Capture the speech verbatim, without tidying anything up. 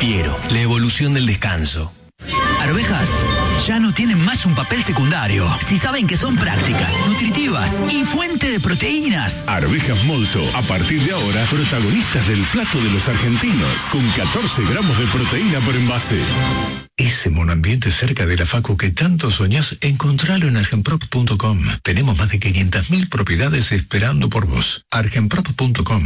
Piero, la evolución del descanso. Arvejas ya no tienen más un papel secundario si saben que son prácticas, nutritivas y fuente de proteínas. Arvejas Molto, a partir de ahora, protagonistas del plato de los argentinos, con catorce gramos de proteína por envase. Ese monoambiente cerca de la facu que tanto soñás, encontralo en argenprop punto com. Tenemos más de quinientas mil propiedades esperando por vos. argenprop punto com.